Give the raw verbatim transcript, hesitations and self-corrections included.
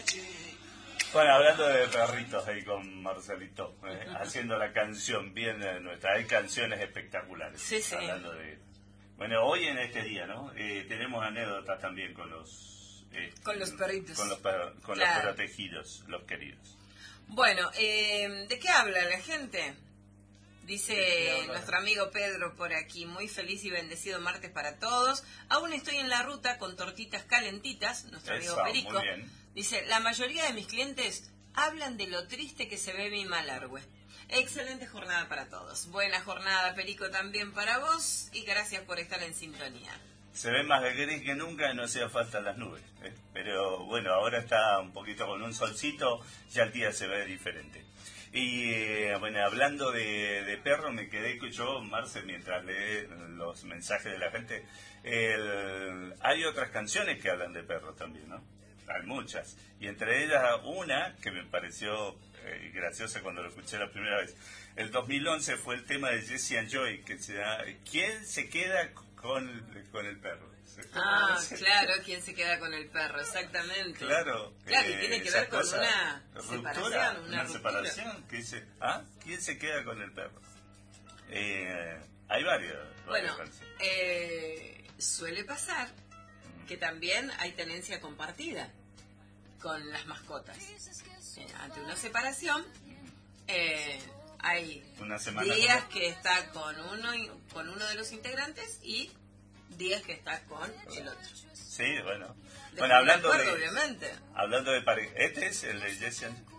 Bueno, hablando de perritos ahí con Marcelito, eh, haciendo la canción bien de nuestra. Hay canciones espectaculares. Sí, sí. Hablando de... Bueno, hoy en este día, ¿no? Eh, tenemos anécdotas también con los... Eh, con los perritos. Con los, per, con claro. los protegidos, los queridos. Bueno, eh, ¿de qué habla la gente? Dice nuestro amigo Pedro por aquí, muy feliz y bendecido martes para todos. Aún estoy en la ruta con tortitas calentitas, nuestro Eso, amigo Perico. muy bien. Dice, la mayoría de mis clientes hablan de lo triste que se ve mi Malargüe. Excelente jornada para todos. Buena jornada, Perico, también para vos y gracias por estar en sintonía. Se ve más gris que nunca y no hacía falta las nubes. ¿eh? Pero bueno, ahora está un poquito con un solcito, ya el día se ve diferente. Y eh, bueno, hablando de, de perro, me quedé yo, Marce, mientras lee los mensajes de la gente. El, hay otras canciones que hablan de perro también, ¿no? Hay muchas. Y entre ellas una que me pareció eh, graciosa cuando lo escuché la primera vez. El dos mil once fue el tema de Jesse and Joy, que se llama ¿Quién se queda con, con el perro? Ah, claro, ¿quién se queda con el perro? Exactamente. Claro. Claro, eh, y tiene que ver con una ruptura, separación. Una, una ruptura. separación que dice, ¿ah? ¿Quién se queda con el perro? Eh, hay varios. Bueno, eh, suele pasar que también hay tenencia compartida con las mascotas. Eh, ante una separación, eh, hay una semana días como... que está con uno y, con uno de los integrantes y días que está con el otro. Sí, bueno. De bueno, hablando acuerdo, de obviamente. Hablando de pareja, este es el de Jesse.